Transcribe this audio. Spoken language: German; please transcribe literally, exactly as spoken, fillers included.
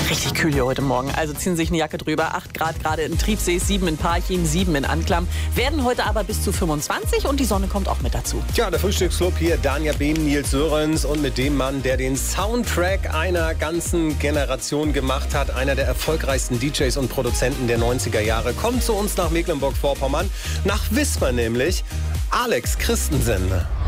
Richtig kühl hier heute Morgen. Also ziehen Sie sich eine Jacke drüber. acht Grad gerade in Triebsee, sieben in Parchim, sieben in Anklam. Werden heute aber bis zu fünfundzwanzig und die Sonne kommt auch mit dazu. Tja, der Frühstücksclub hier, Danja Behm, Nils Sörens und mit dem Mann, der den Soundtrack einer ganzen Generation gemacht hat, einer der erfolgreichsten D Js und Produzenten der neunziger Jahre, kommt zu uns nach Mecklenburg-Vorpommern, nach Wismar nämlich, Alex Christensen.